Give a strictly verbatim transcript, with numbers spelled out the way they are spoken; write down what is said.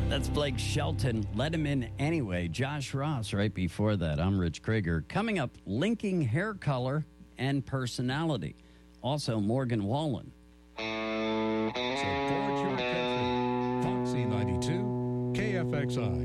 That's Blake Shelton. Let him in anyway. Josh Ross right before that. I'm Rich Krieger. Coming up, linking hair color and personality. Also, Morgan Wallen. Support your country. Foxy ninety-two, K F X I.